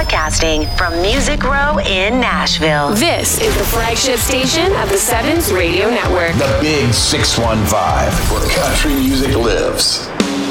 Broadcasting from Music Row in Nashville. This is the flagship station of the Sevens Radio Network. The Big 615, where country music lives.